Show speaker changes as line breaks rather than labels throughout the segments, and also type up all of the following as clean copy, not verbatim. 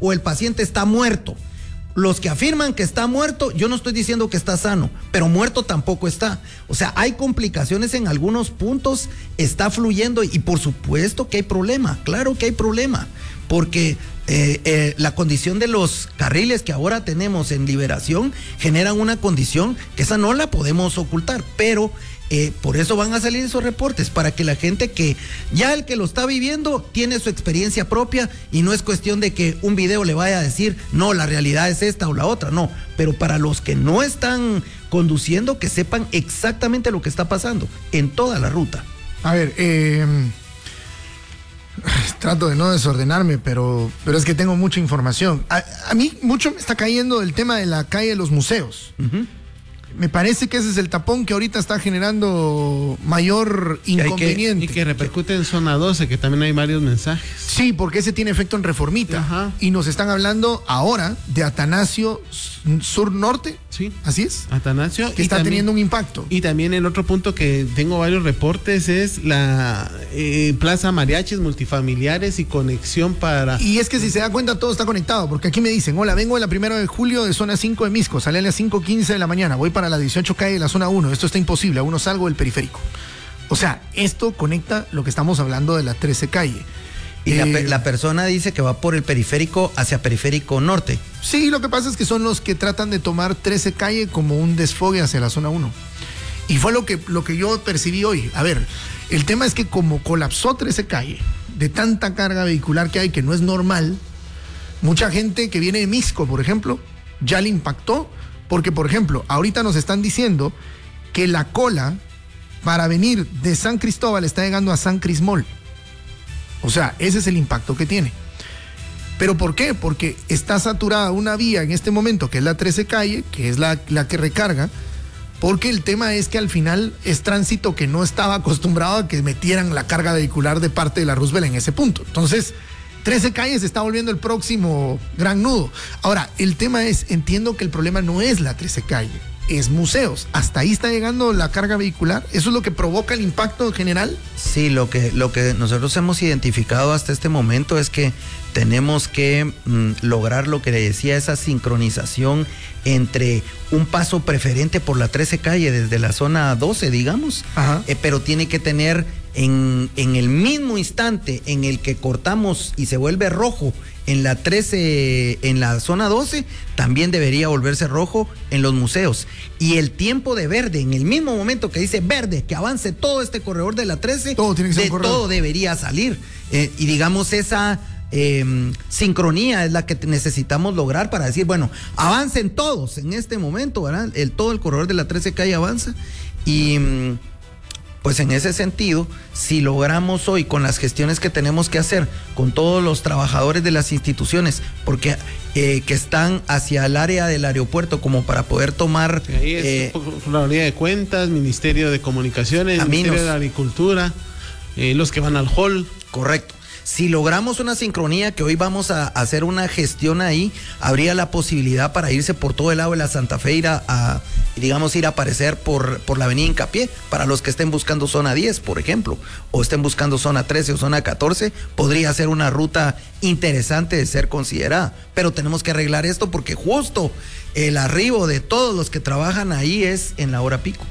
o el paciente está muerto. Los que afirman que está muerto, yo no estoy diciendo que está sano, pero muerto tampoco está. O sea, hay complicaciones en algunos puntos, está fluyendo y por supuesto que hay problema, claro que hay problema, porque la condición de los carriles que ahora tenemos en Liberación generan una condición que esa no la podemos ocultar, pero por eso van a salir esos reportes, para que la gente que ya el que lo está viviendo tiene su experiencia propia y no es cuestión de que un video le vaya a decir, no, la realidad es esta o la otra, no, pero para los que no están conduciendo, que sepan exactamente lo que está pasando en toda la ruta.
A ver, trato de no desordenarme, pero es que tengo mucha información. A mí mucho me está cayendo el tema de la calle de los museos. Uh-huh. Me parece que ese es el tapón que ahorita está generando mayor inconveniente.
Y que repercute en zona 12, que también hay varios mensajes.
Sí, porque ese tiene efecto en Reformita. Ajá. Y nos están hablando ahora de Atanasio Sur-Norte.
Sí.
¿Así es?
Atanasio.
Que está también teniendo un impacto.
Y también el otro punto que tengo varios reportes es la Plaza Mariachis multifamiliares y conexión para...
Y es que si se da cuenta todo está conectado, porque aquí me dicen, hola, vengo de la 1 de julio de zona 5 de Misco, salí a las 5:15 de la mañana, voy para la 18 calle de la zona 1, esto está imposible, aún no salgo del periférico. O sea, esto conecta lo que estamos hablando de la 13 calle.
Y la persona dice que va por el periférico hacia periférico norte.
Sí, lo que pasa es que son los que tratan de tomar 13 calle como un desfogue hacia la zona 1. Y fue lo que yo percibí hoy. A ver, el tema es que como colapsó 13 calle, de tanta carga vehicular que hay, que no es normal, mucha gente que viene de Misco, por ejemplo, ya le impactó, porque, por ejemplo, ahorita nos están diciendo que la cola para venir de San Cristóbal está llegando a San Crismol. O sea, ese es el impacto que tiene. ¿Pero por qué? Porque está saturada una vía en este momento, que es la 13 calle, que es la que recarga, porque el tema es que al final es tránsito que no estaba acostumbrado a que metieran la carga vehicular de parte de la Roosevelt en ese punto. Entonces, 13 calle se está volviendo el próximo gran nudo. Ahora, el tema es, entiendo que el problema no es la 13 calle, es museos. ¿Hasta ahí está llegando la carga vehicular? ¿Eso es lo que provoca el impacto general?
Sí, lo que nosotros hemos identificado hasta este momento es que tenemos que lograr lo que le decía, esa sincronización entre un paso preferente por la 13 calle desde la zona 12, digamos, pero tiene que tener en el mismo instante en el que cortamos y se vuelve rojo en la 13, en la zona 12, también debería volverse rojo en los museos. Y el tiempo de verde, en el mismo momento que dice verde, que avance todo este corredor de la 13,
todo tiene que ser
todo debería salir. Y digamos, esa sincronía es la que necesitamos lograr para decir, bueno, avancen todos en este momento, ¿verdad? Todo el corredor de la 13 calle avanza y... Pues en ese sentido, si logramos hoy con las gestiones que tenemos que hacer con todos los trabajadores de las instituciones, porque que están hacia el área del aeropuerto como para poder tomar...
Ahí es Procuraduría de Cuentas, Ministerio de Comunicaciones,
Caminos.
Ministerio de Agricultura, los que van al hall.
Correcto. Si logramos una sincronía, que hoy vamos a hacer una gestión ahí, habría la posibilidad para irse por todo el lado de la Santa Fe, ir a aparecer por la avenida Hincapié, para los que estén buscando zona 10, por ejemplo, o estén buscando zona 13 o zona 14, podría ser una ruta interesante de ser considerada. Pero tenemos que arreglar esto porque justo el arribo de todos los que trabajan ahí es en la hora pico.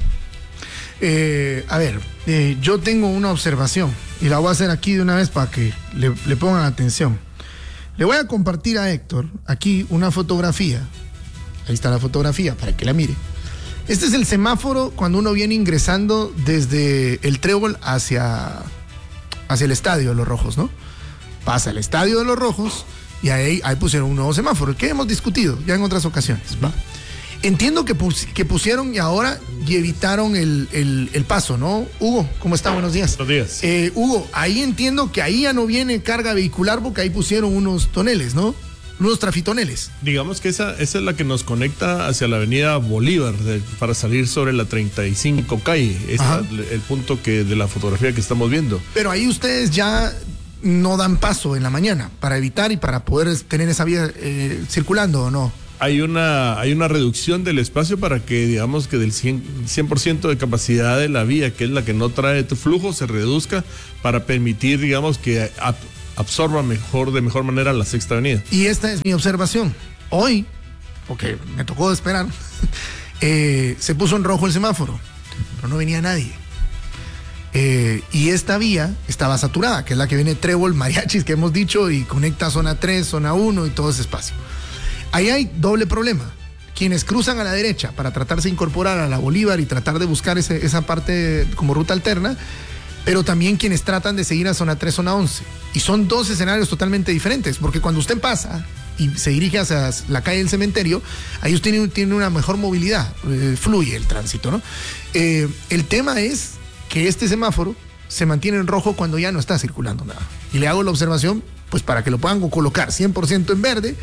Yo tengo una observación y la voy a hacer aquí de una vez para que le pongan atención. Le voy a compartir a Héctor aquí una fotografía. Ahí está la fotografía para que la mire. Este es el semáforo cuando uno viene ingresando desde el Trébol hacia el Estadio de los Rojos, ¿no? Pasa el Estadio de los Rojos y ahí pusieron un nuevo semáforo que hemos discutido ya en otras ocasiones. ¿Va? Entiendo que pusieron y ahora y evitaron el paso, ¿no? Hugo, ¿cómo está? Buenos días.
Buenos días.
Hugo, ahí entiendo que ahí ya no viene carga vehicular porque ahí pusieron unos toneles, ¿no? Unos trafitoneles.
Digamos que esa es la que nos conecta hacia la avenida Bolívar para salir sobre la 35 calle. Es el punto de la fotografía que estamos viendo.
Pero ahí ustedes ya no dan paso en la mañana para evitar y para poder tener esa vía circulando, ¿o no?
Hay una reducción del espacio para que, digamos, que del 100% de capacidad de la vía, que es la que no trae flujo, se reduzca para permitir, digamos, que absorba de mejor manera la Sexta Avenida.
Y esta es mi observación. Hoy, porque me tocó esperar, se puso en rojo el semáforo, pero no venía nadie. Y esta vía estaba saturada, que es la que viene Trébol, Mariachis, que hemos dicho, y conecta zona 3, zona 1 y todo ese espacio. Ahí hay doble problema. Quienes cruzan a la derecha para tratarse de incorporar a la Bolívar y tratar de buscar esa parte como ruta alterna, pero también quienes tratan de seguir a zona 3, zona 11. Y son dos escenarios totalmente diferentes, porque cuando usted pasa y se dirige hacia la calle del Cementerio, ahí usted tiene una mejor movilidad, fluye el tránsito, ¿no? El tema es que este semáforo se mantiene en rojo cuando ya no está circulando nada. Y le hago la observación, pues para que lo puedan colocar 100% en verde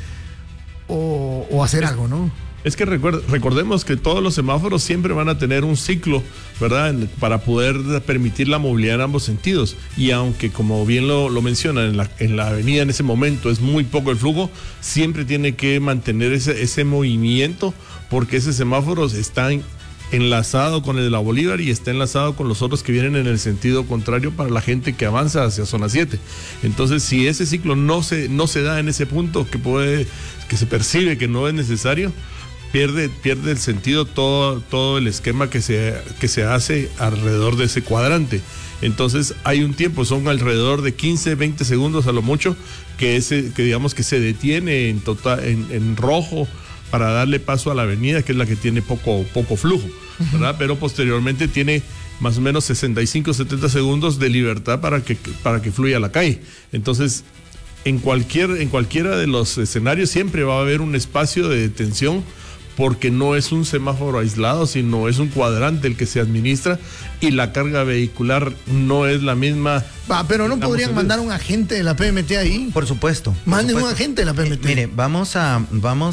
o hacer algo, ¿no?
Es que recordemos que todos los semáforos siempre van a tener un ciclo, ¿verdad? Para poder permitir la movilidad en ambos sentidos. Y aunque, como bien lo mencionan, en la avenida en ese momento es muy poco el flujo, siempre tiene que mantener ese movimiento, porque ese semáforo está enlazado con el de la Bolívar y está enlazado con los otros que vienen en el sentido contrario para la gente que avanza hacia zona 7. Entonces, si ese ciclo no se da en ese punto que se percibe que no es necesario, pierde el sentido todo el esquema que se hace alrededor de ese cuadrante. Entonces hay un tiempo, son alrededor de 15, 20 segundos a lo mucho, que digamos que se detiene en rojo para darle paso a la avenida, que es la que tiene poco flujo, ¿verdad? Pero posteriormente tiene más o menos 65, 70 segundos de libertad para que fluya la calle. Entonces, en cualquiera de los escenarios siempre va a haber un espacio de detención, porque no es un semáforo aislado, sino es un cuadrante el que se administra y la carga vehicular no es la misma.
Pero no podrían mandar un agente de la PMT ahí.
Por supuesto.
Manden un agente de la PMT.
Mire, vamos a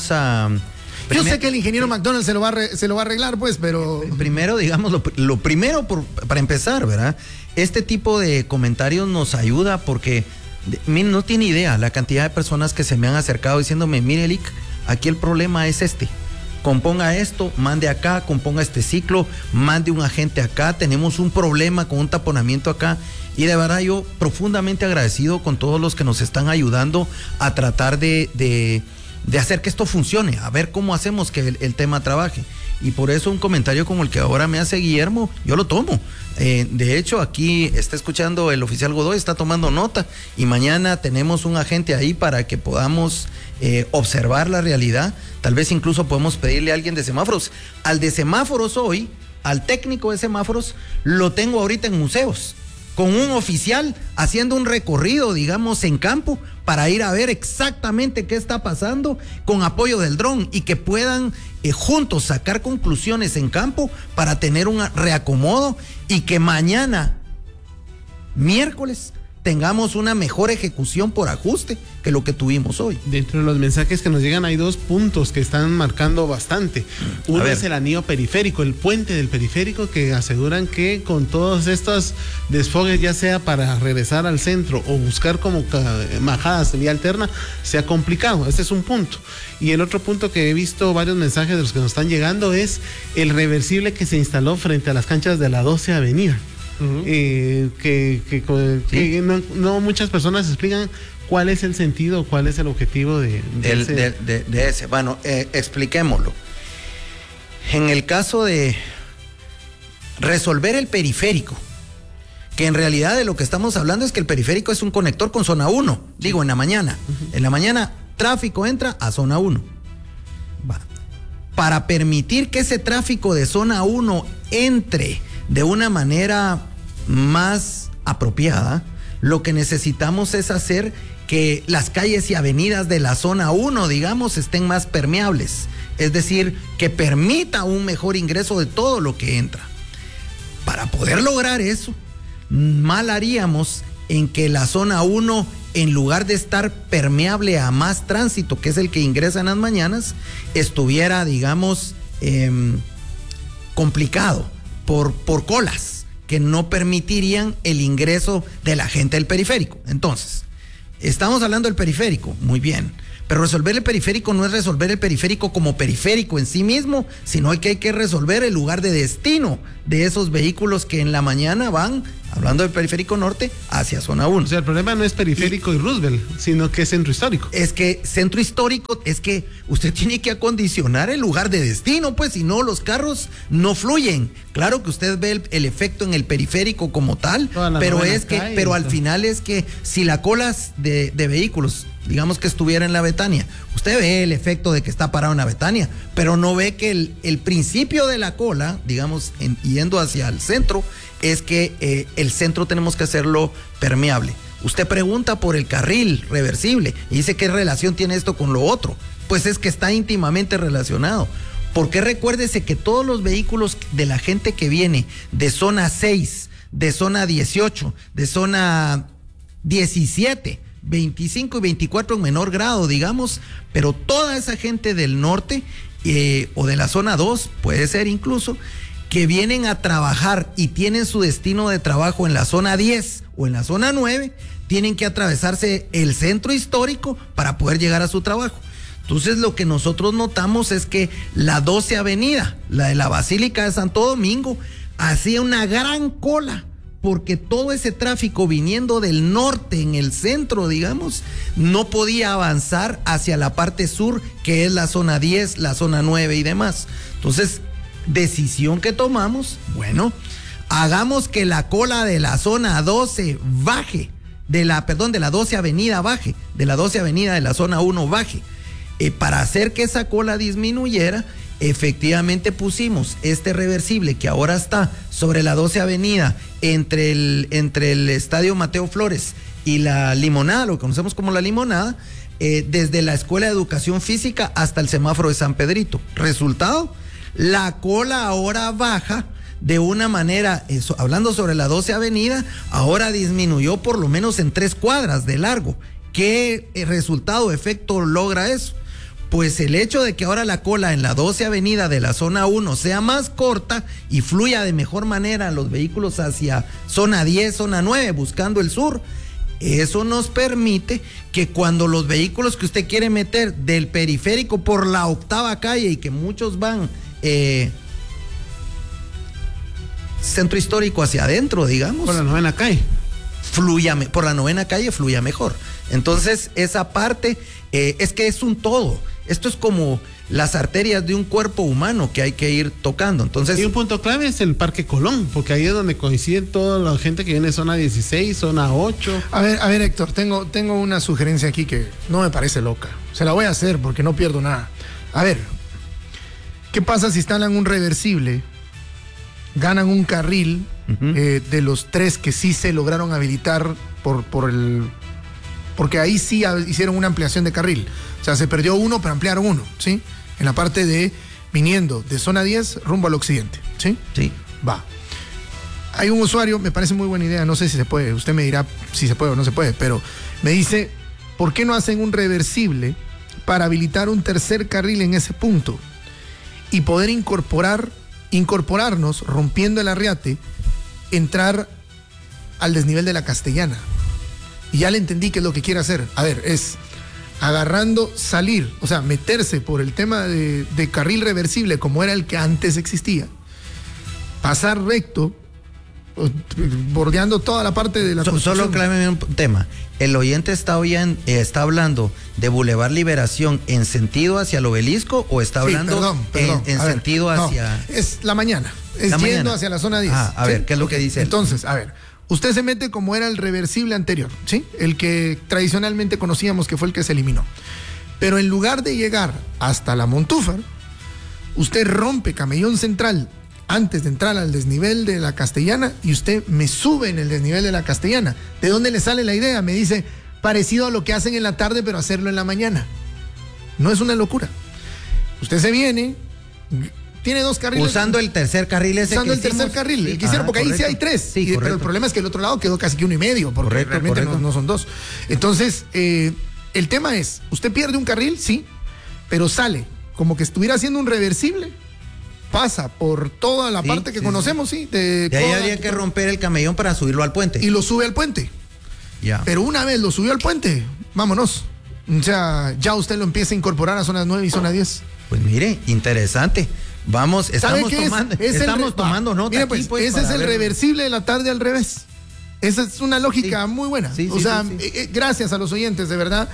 yo sé que el ingeniero McDonald se lo va a arreglar, pues, pero...
Primero, digamos, lo primero para empezar, ¿verdad? Este tipo de comentarios nos ayuda porque no tiene idea la cantidad de personas que se me han acercado diciéndome, mire, Lick, aquí el problema es este. Componga esto, mande acá, componga este ciclo, mande un agente acá, tenemos un problema con un taponamiento acá. Y de verdad yo profundamente agradecido con todos los que nos están ayudando a tratar de hacer que esto funcione, a ver cómo hacemos que el tema trabaje. Y por eso un comentario como el que ahora me hace Guillermo, yo lo tomo. De hecho, aquí está escuchando el oficial Godoy, está tomando nota, y mañana tenemos un agente ahí para que podamos observar la realidad. Tal vez incluso podemos pedirle a alguien de semáforos. Al de semáforos hoy, al técnico de semáforos, lo tengo ahorita en museos, con un oficial haciendo un recorrido, digamos, en campo, para ir a ver exactamente qué está pasando con apoyo del dron y que puedan juntos sacar conclusiones en campo para tener un reacomodo y que mañana, miércoles, tengamos una mejor ejecución por ajuste que lo que tuvimos hoy.
Dentro de los mensajes que nos llegan hay dos puntos que están marcando bastante. Uno es el anillo periférico, el puente del periférico, que aseguran que con todos estos desfogues, ya sea para regresar al centro o buscar como bajadas de vía alterna, sea complicado. Este es un punto. Y el otro punto que he visto varios mensajes de los que nos están llegando es el reversible que se instaló frente a las canchas de la 12 Avenida. Uh-huh. No muchas personas explican cuál es el sentido, cuál es el objetivo de
ese. Bueno, expliquémoslo. En el caso de resolver el periférico, que en realidad de lo que estamos hablando es que el periférico es un conector con zona 1, digo, en la mañana. Uh-huh. En la mañana, tráfico entra a zona 1. Para permitir que ese tráfico de zona 1 entre de una manera más apropiada, lo que necesitamos es hacer que las calles y avenidas de la zona 1, digamos, estén más permeables, es decir, que permita un mejor ingreso de todo lo que entra. Para poder lograr eso, mal haríamos en que la zona 1, en lugar de estar permeable a más tránsito, que es el que ingresa en las mañanas, estuviera, digamos, complicado por colas que no permitirían el ingreso de la gente del periférico. Entonces, estamos hablando del periférico, muy bien, Pero resolver el periférico no es resolver el periférico como periférico en sí mismo, sino que hay que resolver el lugar de destino de esos vehículos que en la mañana van, hablando del periférico norte, hacia zona 1.
O sea, el problema no es periférico y Roosevelt, sino que es centro histórico.
Es que centro histórico, es que usted tiene que acondicionar el lugar de destino, pues si no los carros no fluyen. Claro que usted ve el efecto en el periférico como tal, pero pero al final es que si la cola de vehículos, digamos que estuviera en la Betania, usted ve el efecto de que está parado en la Betania, pero no ve que el principio de la cola, digamos, yendo hacia el centro, es que el centro tenemos que hacerlo permeable. Usted pregunta por el carril reversible y dice qué relación tiene esto con lo otro. Pues es que está íntimamente relacionado. Porque recuérdese que todos los vehículos de la gente que viene de zona 6, de zona 18, de zona 17, 25 y 24 en menor grado, digamos, pero toda esa gente del norte o de la zona 2, puede ser incluso, que vienen a trabajar y tienen su destino de trabajo en la zona 10 o en la zona 9, tienen que atravesarse el centro histórico para poder llegar a su trabajo. Entonces lo que nosotros notamos es que la 12 Avenida, la de la Basílica de Santo Domingo, hacía una gran cola, porque todo ese tráfico viniendo del norte en el centro, digamos, no podía avanzar hacia la parte sur, que es la zona 10, la zona 9 y demás. Entonces, decisión que tomamos, bueno, hagamos que la cola de la zona 12 baje, de la 12 Avenida baje, de la 12 Avenida de la zona 1 baje. Para hacer que esa cola disminuyera, efectivamente pusimos este reversible que ahora está sobre la 12 Avenida entre el Estadio Mateo Flores y la Limonada, lo que conocemos como la Limonada, desde la Escuela de Educación Física hasta el semáforo de San Pedrito. Resultado, la cola ahora baja de una manera, hablando sobre la 12 Avenida, ahora disminuyó por lo menos en 3 cuadras de largo. ¿Qué resultado, efecto logra eso? Pues el hecho de que ahora la cola en la 12 Avenida de la zona 1 sea más corta y fluya de mejor manera los vehículos hacia zona 10, zona 9, buscando el sur, eso nos permite que cuando los vehículos que usted quiere meter del periférico por la 8ª calle y que muchos van centro histórico hacia adentro, digamos,
por la 9ª calle,
por la 9ª calle fluya mejor. Entonces esa parte es que es un todo. Esto es como las arterias de un cuerpo humano que hay que ir tocando. Entonces,
y un punto clave es el Parque Colón, porque ahí es donde coincide toda la gente que viene de zona 16, zona 8.
A ver, Héctor, tengo una sugerencia aquí que no me parece loca. Se la voy a hacer porque no pierdo nada. A ver, ¿qué pasa si instalan un reversible, ganan un carril de los 3 que sí se lograron habilitar porque ahí sí hicieron una ampliación de carril? O sea, se perdió uno, pero ampliaron uno, ¿sí? En la parte de viniendo de zona 10 rumbo al occidente, ¿sí?
Sí.
Va. Hay un usuario, me parece muy buena idea, no sé si se puede, usted me dirá si se puede o no se puede, pero me dice, ¿por qué no hacen un reversible para habilitar un tercer carril en ese punto y poder incorporarnos, rompiendo el Arriate, entrar al desnivel de la Castellana? Y ya le entendí qué es lo que quiere hacer. A ver, es agarrando, salir, o sea, meterse por el tema de carril reversible como era el que antes existía, pasar recto, bordeando toda la parte de la construcción.
Solo clámeme un tema. El oyente está hablando de Boulevard Liberación en sentido hacia el Obelisco, o está hablando en sentido hacia...
No, es la mañana, es
la
yendo
mañana
hacia la zona 10.
A ver, ¿qué es lo que dice él?
Entonces, a ver, usted se mete como era el reversible anterior, ¿sí? El que tradicionalmente conocíamos, que fue el que se eliminó. Pero en lugar de llegar hasta la Montúfar, usted rompe Camellón Central antes de entrar al desnivel de la Castellana y usted me sube en el desnivel de la Castellana. ¿De dónde le sale la idea? Me dice, parecido a lo que hacen en la tarde, pero hacerlo en la mañana. No es una locura. Usted se viene, tiene 2 carriles.
Usando el tercer carril ese.
Usando el tercer carril, el que hicieron, porque correcto. Ahí sí hay 3.
Sí,
pero el problema es que el otro lado quedó casi que 1,5, porque
correcto,
realmente
correcto.
No son 2. Entonces, el tema es, usted pierde un carril, sí, pero sale como que estuviera haciendo un reversible, pasa por toda la parte que conocemos, sí.
De ahí habría que romper el camellón para subirlo al puente.
Y lo sube al puente.
Ya.
Pero una vez lo subió al puente, vámonos. O sea, ya usted lo empieza a incorporar a zonas 9 y zona 10.
Pues mire, interesante. Vamos, estamos tomando nota.
Mira,
aquí,
pues, ese es el
ver.
reversible de la tarde al revés. Esa es una lógica muy buena. Gracias a los oyentes, de verdad.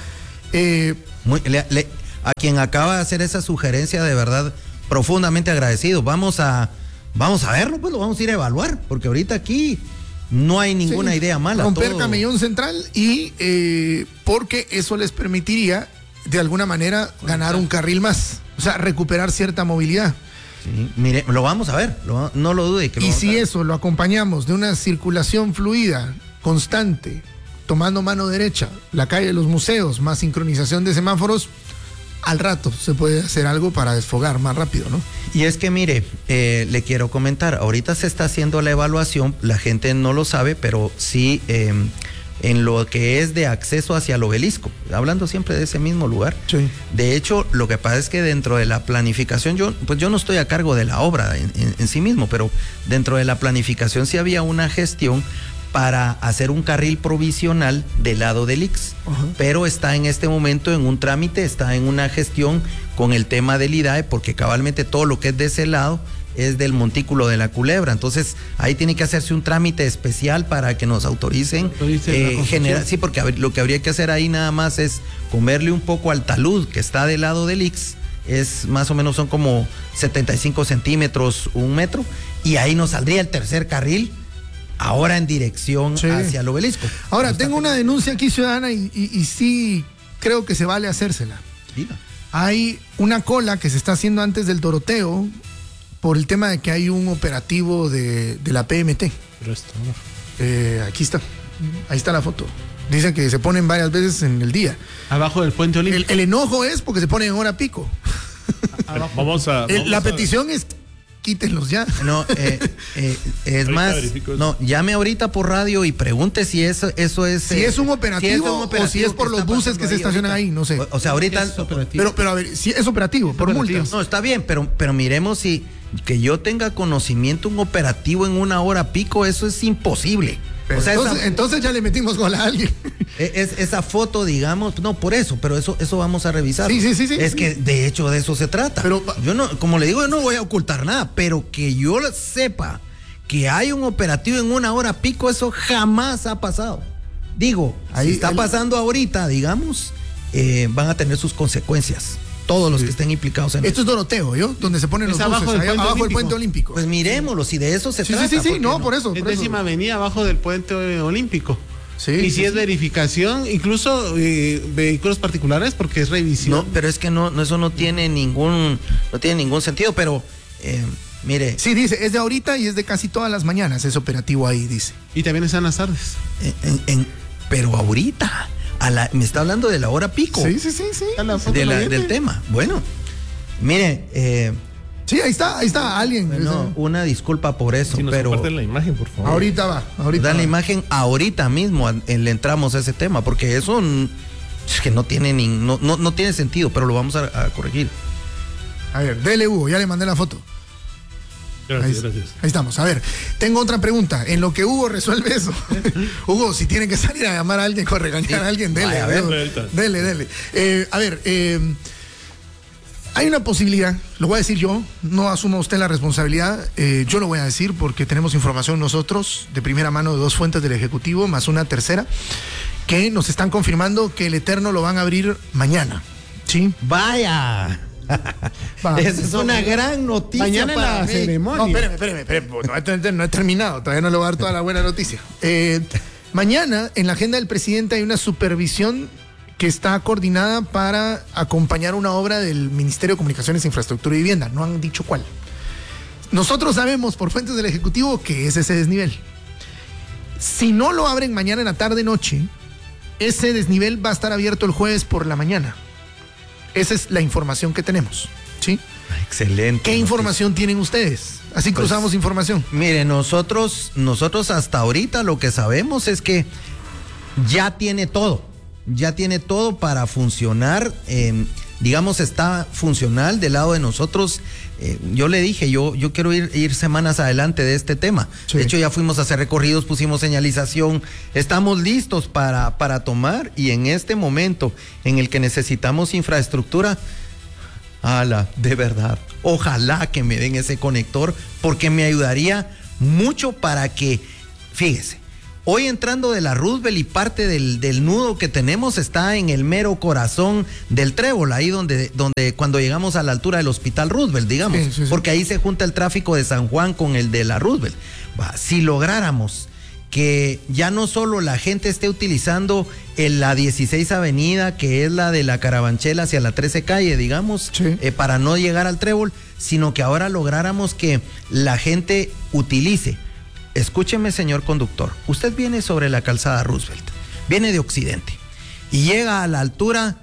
A quien acaba de hacer esa sugerencia, de verdad, profundamente agradecido. Vamos a verlo, pues lo vamos a ir a evaluar, porque ahorita aquí no hay ninguna idea mala.
Romper camellón central y porque eso les permitiría, de alguna manera, ganar un carril más. O sea, recuperar cierta movilidad.
Sí, mire, lo vamos a ver, no lo dude.
Y si eso lo acompañamos de una circulación fluida, constante, tomando mano derecha, la calle de los museos, más sincronización de semáforos, al rato se puede hacer algo para desfogar más rápido, ¿no?
Y es que mire, le quiero comentar, ahorita se está haciendo la evaluación, la gente no lo sabe, pero sí en lo que es de acceso hacia el obelisco, hablando siempre de ese mismo lugar.
Sí.
De hecho, lo que pasa es que dentro de la planificación, yo no estoy a cargo de la obra en sí mismo, pero dentro de la planificación sí había una gestión para hacer un carril provisional del lado del IX, pero está en este momento en un trámite, está en una gestión con el tema del IDAE, porque cabalmente todo lo que es de ese lado es del montículo de la Culebra, entonces ahí tiene que hacerse un trámite especial para que nos autoricen generar, sí, porque lo que habría que hacer ahí nada más es comerle un poco al talud que está del lado del IX, es más o menos son como 75 centímetros, 1 metro, y ahí nos saldría el tercer carril, ahora en dirección hacia el obelisco.
Ahora, tengo una denuncia aquí ciudadana y sí creo que se vale hacérsela.
Diga.
Hay una cola que se está haciendo antes del Doroteo por el tema de que hay un operativo de la PMT. Aquí está. Ahí está la foto. Dicen que se ponen varias veces en el día.
Abajo del puente olímpico.
El enojo es porque se ponen en hora pico. La petición es quítenlos ya.
No, es más, no, llame ahorita por radio y pregunte si eso es...
Si es un operativo o si es por los buses que se estacionan ahí, no sé.
O sea, ahorita...
Pero a ver, si es operativo, por multas.
No, está bien, pero miremos si que yo tenga conocimiento un operativo en 1 hora pico, eso es imposible.
Pero o sea, entonces ya le metimos gol a alguien.
Esa foto, digamos, no por eso, pero eso vamos a revisar.
Sí.
Es que de hecho de eso se trata.
Pero
yo no, como le digo, yo no voy a ocultar nada, pero que yo sepa que hay un operativo en 1 hora pico, eso jamás ha pasado. Digo, ahí si está pasando ahorita, digamos, van a tener sus consecuencias. Todos los que estén implicados en
esto. Es Doroteo, ¿yo? Donde se ponen los buses, abajo del puente olímpico.
Pues miremoslo, si de eso se trata.
Sí, no, por eso.
Es 10ª avenida abajo del puente olímpico.
Sí,
y si es verificación, incluso vehículos particulares, porque es revisión.
No, pero es que eso no tiene ningún sentido, pero mire.
Sí, dice, es de ahorita y es de casi todas las mañanas, es operativo ahí, dice.
Y también están las tardes.
Pero ahorita. Me está hablando de la hora pico.
Sí.
Del tema. Bueno, mire.
Sí, ahí está alguien.
Bueno, una disculpa por eso,
si nos
pero.
comparten la imagen, por favor.
Ahorita va.
Dan la imagen ahorita mismo, le entramos a ese tema, porque eso es que no tiene no tiene sentido, pero lo vamos a corregir.
A ver, dele Hugo, ya le mandé la foto.
Gracias.
Ahí estamos. A ver, tengo otra pregunta. En lo que Hugo resuelve eso, Hugo, si tiene que salir a llamar a alguien o regañar a alguien, dele.
Vaya, a ver,
dele. Hay una posibilidad, lo voy a decir yo, no asuma usted la responsabilidad, yo lo voy a decir porque tenemos información nosotros de primera mano de 2 fuentes del Ejecutivo, más una tercera, que nos están confirmando que el Eterno lo van a abrir mañana. ¿Sí?
¡Vaya! Esa es una gran noticia.
Mañana
para
la
mí.
ceremonia.
No, espéreme, no he terminado, todavía no le voy a dar toda la buena noticia. Mañana en la agenda del presidente hay una supervisión que está coordinada para acompañar una obra del Ministerio de Comunicaciones, Infraestructura y Vivienda. No han dicho cuál. Nosotros sabemos por fuentes del Ejecutivo que es ese desnivel. Si no lo abren mañana en la tarde-noche, ese desnivel va a estar abierto el jueves por la mañana. Esa es la información que tenemos, ¿sí?
Excelente.
¿Qué información tienen ustedes? Así cruzamos información.
Mire, nosotros hasta ahorita lo que sabemos es que ya tiene todo para funcionar. digamos, está funcional del lado de nosotros. Yo le dije, yo quiero ir semanas adelante de este tema. Sí. De hecho, ya fuimos a hacer recorridos, pusimos señalización, estamos listos para tomar, y en este momento en el que necesitamos infraestructura, de verdad, ojalá que me den ese conector, porque me ayudaría mucho para que, fíjese, hoy entrando de la Roosevelt y parte del nudo que tenemos está en el mero corazón del Trébol, ahí donde cuando llegamos a la altura del Hospital Roosevelt, digamos, sí. Porque ahí se junta el tráfico de San Juan con el de la Roosevelt. Si lográramos que ya no solo la gente esté utilizando la 16 Avenida, que es la de la Carabanchel hacia la 13 Calle, digamos, sí. Para no llegar al Trébol, sino que ahora lográramos que la gente utilice. Escúcheme, señor conductor, usted viene sobre la calzada Roosevelt, viene de Occidente y llega a la altura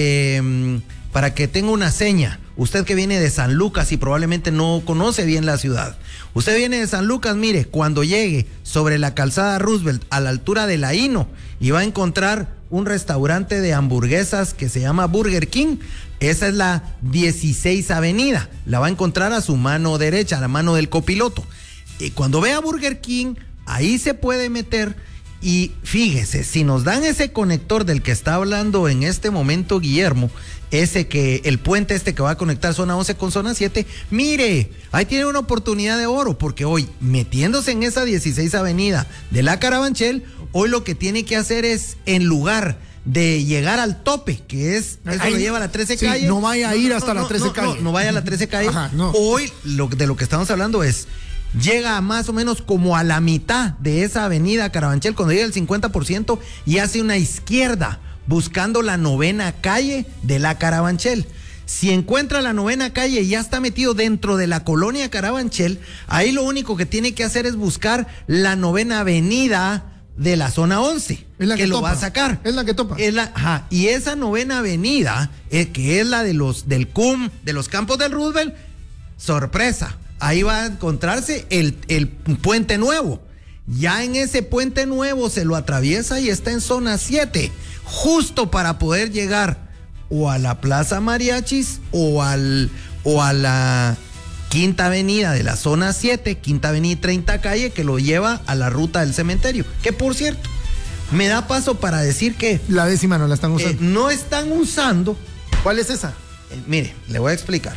para que tenga una seña, usted que viene de San Lucas y probablemente no conoce bien la ciudad, usted viene de San Lucas, mire, cuando llegue sobre la calzada Roosevelt a la altura de la Hino y va a encontrar un restaurante de hamburguesas que se llama Burger King. Esa es la 16 Avenida, la va a encontrar a su mano derecha, a la mano del copiloto. Y cuando vea Burger King, ahí se puede meter, y fíjese, si nos dan ese conector del que está hablando en este momento Guillermo, el puente que va a conectar zona 11 con zona 7, mire, ahí tiene una oportunidad de oro, porque hoy, metiéndose en esa 16 Avenida de la Carabanchel, hoy lo que tiene que hacer es, en lugar de llegar al tope, que es eso lo lleva a la 13 Calle.
No vaya a ir hasta la 13 Calle.
No vaya a la 13 Calle. Ajá, no. Hoy de lo que estamos hablando es, llega más o menos como a la mitad de esa avenida Carabanchel, cuando llega el 50%, y hace una izquierda buscando la 9ª Calle de la Carabanchel. Si encuentra la 9ª Calle y ya está metido dentro de la colonia Carabanchel, ahí lo único que tiene que hacer es buscar la 9ª Avenida de la zona 11, es la que lo va a sacar.
Es la que topa.
Y esa 9ª Avenida, que es la del CUM, de los Campos del Roosevelt, sorpresa, ahí va a encontrarse el puente nuevo. Ya en ese puente nuevo se lo atraviesa y está en zona 7, justo para poder llegar o a la Plaza Mariachis o a la Quinta Avenida de la zona 7, Quinta Avenida y 30 Calle, que lo lleva a la ruta del cementerio. Que por cierto, me da paso para decir que
la 10ª no la están usando.
No están usando.
¿Cuál es esa?
Mire, le voy a explicar.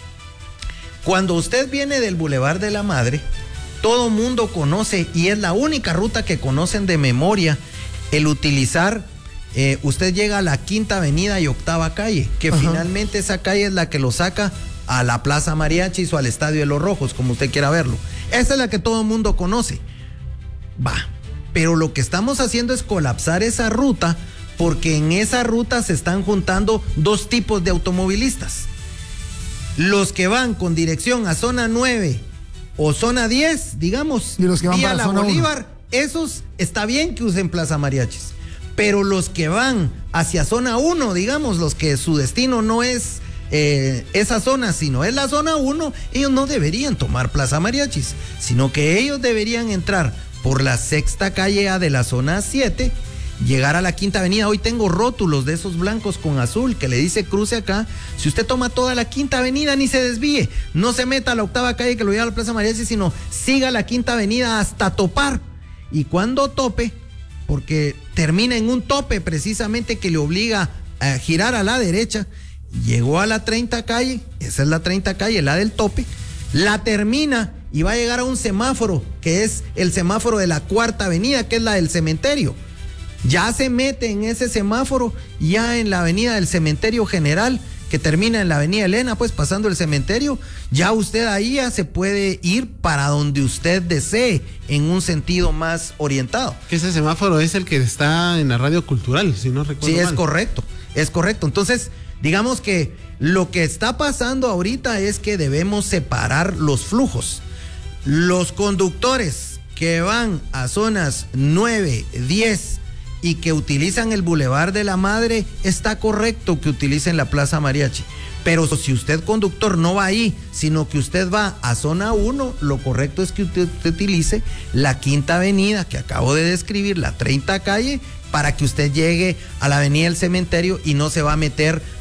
Cuando usted viene del Boulevard de la Madre, todo mundo conoce, y es la única ruta que conocen de memoria, el utilizar, usted llega a la Quinta Avenida y 8ª Calle, que finalmente esa calle es la que lo saca a la Plaza Mariachis o al Estadio de los Rojos, como usted quiera verlo. Esa es la que todo el mundo conoce. Pero lo que estamos haciendo es colapsar esa ruta, porque en esa ruta se están juntando dos tipos de automovilistas. Los que van con dirección a zona 9 o zona 10, digamos,
y los que van para
la
zona
Bolívar, 1. Esos está bien que usen Plaza Mariachis, pero los que van hacia zona 1, digamos, los que su destino no es esa zona, sino es la zona 1, ellos no deberían tomar Plaza Mariachis, sino que ellos deberían entrar por la 6ª Calle A de la zona 7, llegar a la Quinta Avenida. Hoy tengo rótulos de esos blancos con azul que le dice cruce acá. Si usted toma toda la Quinta Avenida, ni se desvíe, no se meta a la 8ª Calle que lo lleva a la Plaza Mariachis, sino siga la Quinta Avenida hasta topar, y cuando tope, porque termina en un tope precisamente que le obliga a girar a la derecha, llegó a la 30 Calle, esa es la 30 Calle, la del tope, la termina y va a llegar a un semáforo que es el semáforo de la 4ª Avenida, que es la del cementerio. Ya se mete en ese semáforo, ya en la avenida del Cementerio General, que termina en la avenida Elena, pues pasando el cementerio, ya usted ahí ya se puede ir para donde usted desee, en un sentido más orientado.
Que ese semáforo es el que está en la Radio Cultural, si no recuerdo mal.
Sí, es correcto. Entonces, digamos que lo que está pasando ahorita es que debemos separar los flujos. Los conductores que van a zonas 9, 10 y que utilizan el Boulevard de la Madre, está correcto que utilicen la Plaza Mariachi. Pero si usted, conductor, no va ahí, sino que usted va a zona 1, lo correcto es que usted utilice la Quinta Avenida, que acabo de describir, la 30 Calle, para que usted llegue a la avenida del Cementerio y no se va a meter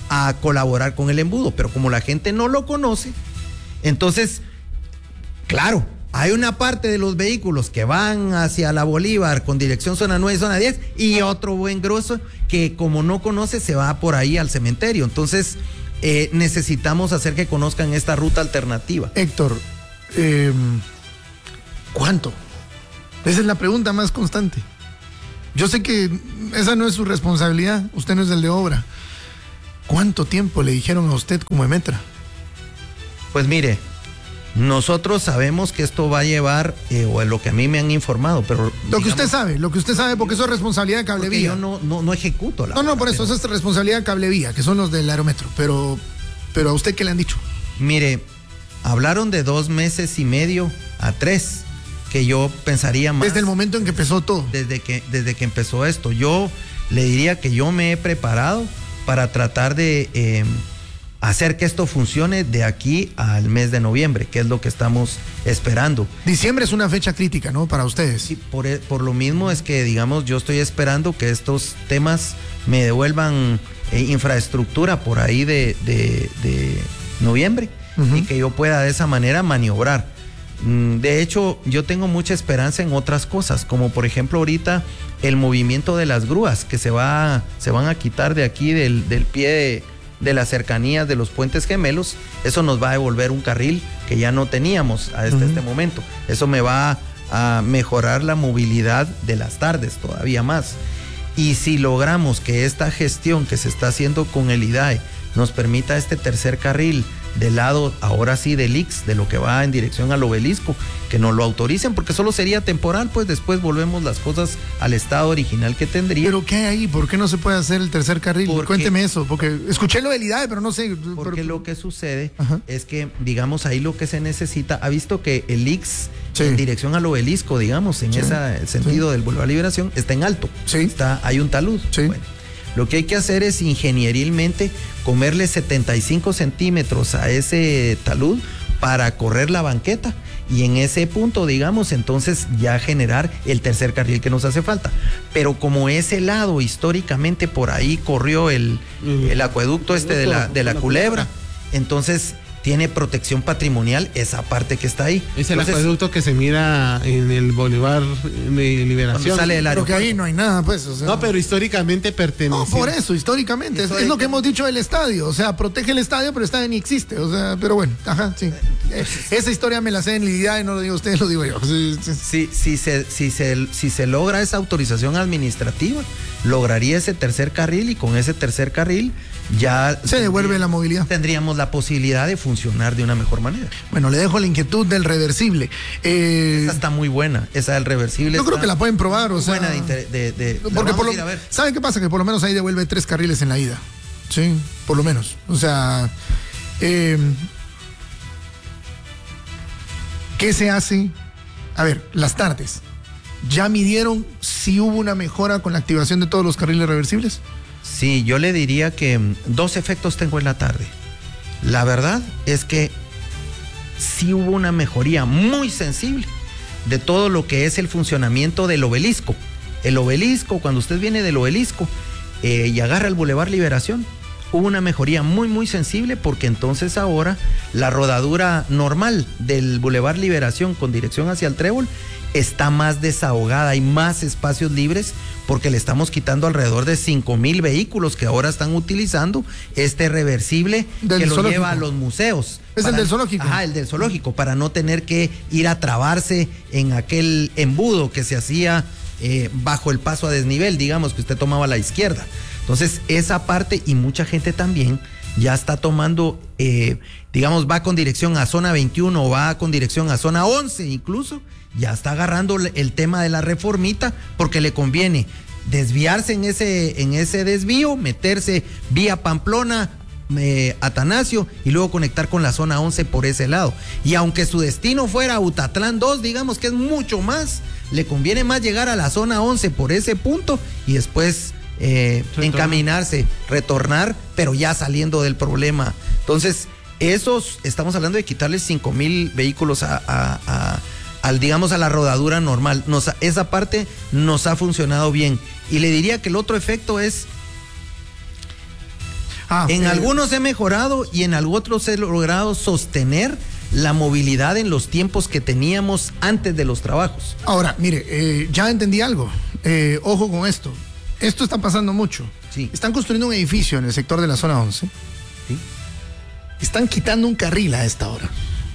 a colaborar con el embudo, pero como la gente no lo conoce, entonces, claro, hay una parte de los vehículos que van hacia la Bolívar con dirección zona 9 y zona 10 y otro buen grosso que como no conoce se va por ahí al cementerio. Entonces necesitamos hacer que conozcan esta ruta alternativa.
Héctor, ¿cuánto? Esa es la pregunta más constante. Yo sé que esa no es su responsabilidad, usted no es el de obra. ¿Cuánto tiempo le dijeron a usted como Emetra?
Pues mire, nosotros sabemos que esto va a llevar, o lo que a mí me han informado, pero...
Lo que usted sabe, porque eso es responsabilidad de Cablevía.
Yo no ejecuto la...
No, por eso, esa es responsabilidad de Cablevía, que son los del Aerometro, pero ¿a usted qué le han dicho?
Mire, hablaron de 2 meses y medio a 3, que yo pensaría más...
Desde el momento en que empezó todo.
Desde que empezó esto. Yo le diría que yo me he preparado para tratar de... hacer que esto funcione de aquí al mes de noviembre, que es lo que estamos esperando.
Diciembre es una fecha crítica, ¿no? Para ustedes.
Sí, por lo mismo es que, digamos, yo estoy esperando que estos temas me devuelvan infraestructura por ahí de noviembre, y que yo pueda de esa manera maniobrar. De hecho, yo tengo mucha esperanza en otras cosas, como por ejemplo ahorita el movimiento de las grúas, que se van a quitar de aquí del pie de las cercanías de los puentes gemelos. Eso nos va a devolver un carril que ya no teníamos hasta este momento. Eso me va a mejorar la movilidad de las tardes todavía más. Y si logramos que esta gestión que se está haciendo con el IDAE nos permita este tercer carril del lado, ahora sí, del IX, de lo que va en dirección al Obelisco, que nos lo autoricen, porque solo sería temporal, pues después volvemos las cosas al estado original que tendría.
¿Pero qué hay ahí? ¿Por qué no se puede hacer el tercer carril? Cuénteme eso, porque escuché lo del IDAE, pero no sé.
Porque lo que sucede es que, digamos, ahí lo que se necesita, ha visto que el IX en dirección al Obelisco, digamos, en ese sentido del Boulevard Liberación, está en alto. Hay un talud. Bueno, lo que hay que hacer es ingenierilmente comerle 75 centímetros a ese talud para correr la banqueta, y en ese punto, digamos, entonces ya generar el tercer carril que nos hace falta. Pero como ese lado históricamente por ahí corrió el acueducto de la Culebra, entonces tiene protección patrimonial esa parte que está ahí.
Es el acueducto que se mira en el Boulevard de Liberación.
Sale del aeropuerto. Porque ahí no hay nada, pues. O sea,
no, pero históricamente pertenece.
No, por eso, históricamente. Es lo que hemos dicho del estadio. O sea, protege el estadio, pero el estadio ni existe. O sea, pero bueno, sí. Esa historia me la sé en la idea y no lo digo ustedes, lo digo yo.
Si se logra esa autorización administrativa, lograría ese tercer carril, y con ese tercer carril ya
se devuelve la movilidad.
Tendríamos la posibilidad de funcionar de una mejor manera.
Bueno, le dejo la inquietud del reversible.
Esa está muy buena, esa del reversible.
Yo creo que la pueden probar, o sea.
Buena
porque ¿saben qué pasa? Que por lo menos ahí devuelve 3 carriles en la ida. Sí, por lo menos. O sea, ¿qué se hace? A ver, las tardes. ¿Ya midieron si hubo una mejora con la activación de todos los carriles reversibles?
Sí, yo le diría que 2 efectos tengo en la tarde. La verdad es que sí hubo una mejoría muy sensible de todo lo que es el funcionamiento del Obelisco. El Obelisco, cuando usted viene del Obelisco y agarra el Boulevard Liberación, hubo una mejoría muy, muy sensible, porque entonces ahora la rodadura normal del Boulevard Liberación con dirección hacia el Trébol está más desahogada, hay más espacios libres, porque le estamos quitando alrededor de 5,000 vehículos que ahora están utilizando este reversible que lo lleva a los museos.
Es el del zoológico.
Ajá, el del zoológico, para no tener que ir a trabarse en aquel embudo que se hacía bajo el paso a desnivel, digamos, que usted tomaba a la izquierda. Entonces, esa parte, y mucha gente también ya está tomando, digamos, va con dirección a zona 21 o va con dirección a zona 11 incluso, ya está agarrando el tema de la Reformita, porque le conviene desviarse en ese desvío, meterse vía Pamplona, Atanasio, y luego conectar con la zona 11 por ese lado. Y aunque su destino fuera Utatlán 2, digamos que es mucho más, le conviene más llegar a la zona 11 por ese punto y después encaminarse, retornar, pero ya saliendo del problema. Entonces, estamos hablando de quitarle 5,000 vehículos digamos, a la rodadura normal. Esa parte nos ha funcionado bien. Y le diría que el otro efecto es... En algunos he mejorado y en otros he logrado sostener la movilidad en los tiempos que teníamos antes de los trabajos.
Ahora, mire, ya entendí algo. Ojo con esto. Esto está pasando mucho.
Sí.
Están construyendo un edificio en el sector de la zona 11.
¿Sí?
Están quitando un carril a esta hora.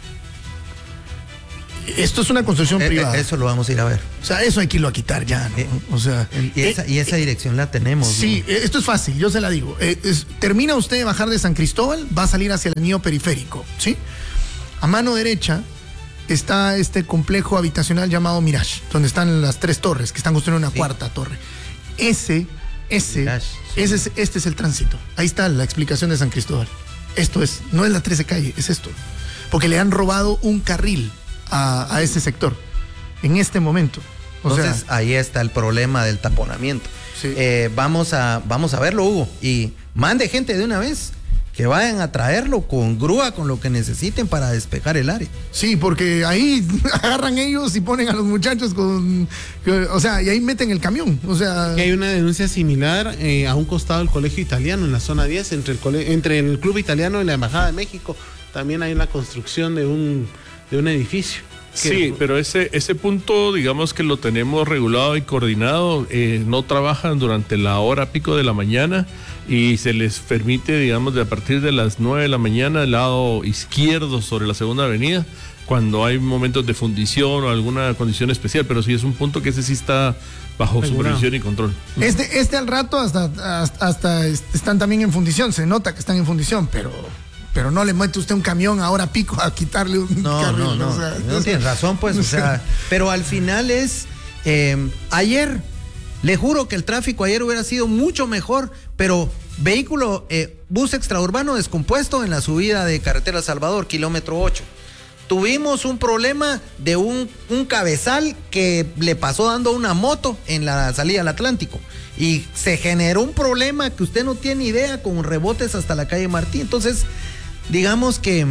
Esto es una construcción privada.
Eso lo vamos a ir a ver.
O sea, eso hay que irlo a quitar ya, ¿no? O sea,
y esa dirección la tenemos.
Sí, ¿no? Esto es fácil, yo se la digo. Termina usted de bajar de San Cristóbal, va a salir hacia el anillo periférico, ¿sí? A mano derecha está este complejo habitacional llamado Mirage, donde están las 3 torres, que están construyendo una cuarta torre. Este es el tránsito. Ahí está la explicación de San Cristóbal. Esto es, no es la 13 calle, es esto. Porque le han robado un carril a ese sector en este momento.
Entonces ahí está el problema del taponamiento.
Sí.
Vamos a verlo, Hugo, y mande gente de una vez que vayan a traerlo con grúa, con lo que necesiten para despejar el área.
Sí, porque ahí agarran ellos y ponen a los muchachos y ahí meten el camión. O sea,
que hay una denuncia similar a un costado del colegio italiano en la zona 10, entre el club italiano y la embajada de México. También hay una construcción de un edificio.
Sí, pero ese punto, digamos que lo tenemos regulado y coordinado. No trabajan durante la hora pico de la mañana y se les permite, digamos, de a partir de las 9 de la mañana del lado izquierdo sobre la segunda avenida, cuando hay momentos de fundición o alguna condición especial, pero sí es un punto que ese sí está bajo supervisión y control.
Este al rato hasta están también en fundición, se nota que están en fundición, pero no le mete usted un camión ahora pico a quitarle un carril.
No,
o sea,
no tiene razón, pues, o sea, pero al final es, ayer, le juro que el tráfico ayer hubiera sido mucho mejor, pero bus extraurbano descompuesto en la subida de Carretera Salvador, kilómetro 8. Tuvimos un problema de un cabezal que le pasó dando una moto en la salida al Atlántico. Y se generó un problema que usted no tiene idea, con rebotes hasta la calle Martí. Entonces, digamos que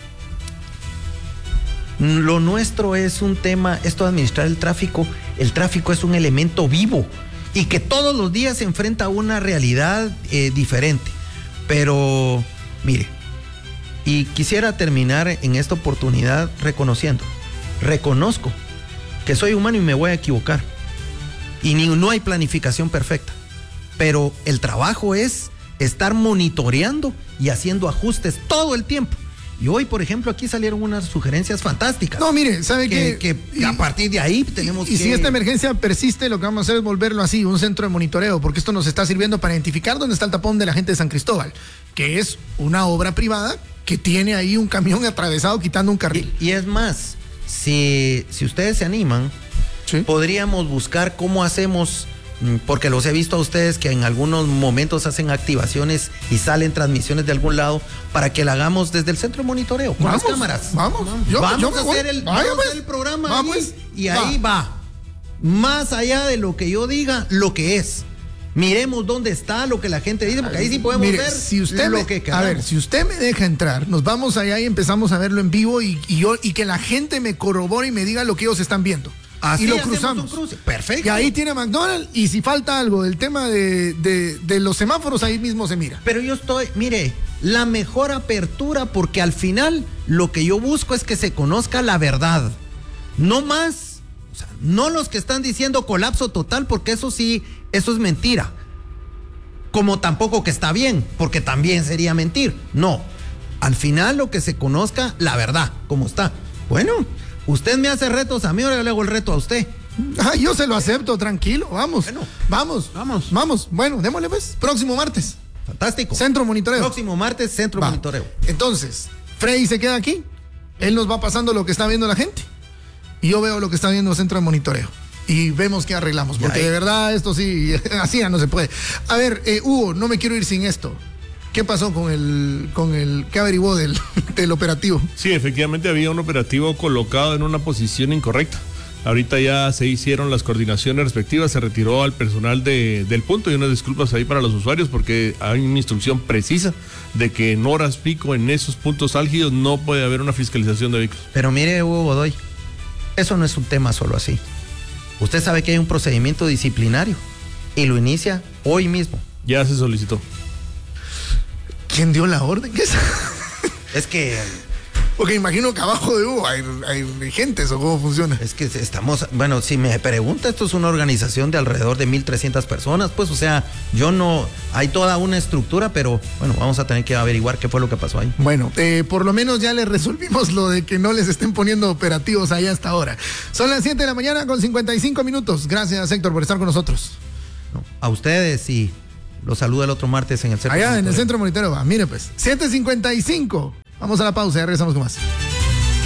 lo nuestro es un tema, esto de administrar el tráfico es un elemento vivo y que todos los días se enfrenta a una realidad diferente. Pero, mire, y quisiera terminar en esta oportunidad reconozco que soy humano y me voy a equivocar. Y no hay planificación perfecta. Pero el trabajo es estar monitoreando y haciendo ajustes todo el tiempo. Y hoy, por ejemplo, aquí salieron unas sugerencias fantásticas.
No, mire, ¿sabe qué?
Que a partir de ahí tenemos que...
Y si esta emergencia persiste, lo que vamos a hacer es volverlo así, un centro de monitoreo, porque esto nos está sirviendo para identificar dónde está el tapón de la gente de San Cristóbal, que es una obra privada que tiene ahí un camión atravesado quitando un carril.
Y es más, si ustedes se animan, ¿sí?, podríamos buscar cómo hacemos, porque los he visto a ustedes que en algunos momentos hacen activaciones y salen transmisiones de algún lado, para que la hagamos desde el centro de monitoreo con las cámaras.
Vamos a hacer
el programa ahí, y ahí va. Más allá de lo que yo diga, lo que es. Miremos dónde está lo que la gente dice, porque ahí sí podemos ver lo que queramos.
A ver, si usted me deja entrar, nos vamos allá y empezamos a verlo en vivo y que la gente me corrobore y me diga lo que ellos están viendo.
Así
y lo cruzamos.
Perfecto.
Y ahí tiene McDonald's, y si falta algo del tema de los semáforos, ahí mismo se mira.
Pero mire, la mejor apertura, porque al final lo que yo busco es que se conozca la verdad. No más, o sea, no los que están diciendo colapso total, porque eso es mentira. Como tampoco que está bien, porque también sería mentir. No, al final lo que se conozca la verdad, como está. Bueno, usted me hace retos a mí, ahora le hago el reto a usted.
Yo se lo acepto, tranquilo, vamos.
Bueno,
vamos. Bueno, démosle pues, próximo martes.
Fantástico.
Centro Monitoreo.
Próximo martes, Centro Monitoreo.
Entonces, Freddy se queda aquí, él nos va pasando lo que está viendo la gente, y yo veo lo que está viendo Centro de Monitoreo. Y vemos qué arreglamos, porque de verdad esto sí, así ya no se puede. A ver, Hugo, no me quiero ir sin esto. ¿Qué pasó con el qué averiguó del operativo?
Sí, efectivamente había un operativo colocado en una posición incorrecta. Ahorita ya se hicieron las coordinaciones respectivas, se retiró al personal del punto, y unas disculpas ahí para los usuarios, porque hay una instrucción precisa de que en horas pico, en esos puntos álgidos, no puede haber una fiscalización de vehículos.
Pero mire, Hugo Godoy, eso no es un tema solo así. Usted sabe que hay un procedimiento disciplinario y lo inicia hoy mismo.
Ya se solicitó.
¿Quién dio la orden? ¿Qué es?
Es que...
Porque imagino que abajo de Hugo hay gentes, ¿o cómo funciona?
Es que estamos, bueno, si me pregunta, esto es una organización de alrededor de 1,300 personas, pues, o sea, hay toda una estructura, pero bueno, vamos a tener que averiguar qué fue lo que pasó ahí.
Bueno, por lo menos ya les resolvimos lo de que no les estén poniendo operativos ahí hasta ahora. Son las 7 de la mañana con 55 minutos. Gracias, Héctor, por estar con nosotros.
No, a ustedes y los saludo el otro martes en el centro.
Allá en el centro monitoreo va. Mire pues, 7:55. Vamos a la pausa y regresamos con más.